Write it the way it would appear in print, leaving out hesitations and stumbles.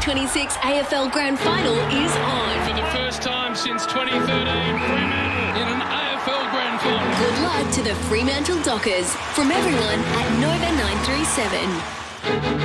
2026 AFL Grand Final is on. For the first time since 2013, Fremantle in an AFL Grand Final. Good luck to the Fremantle Dockers from everyone at Nova 937.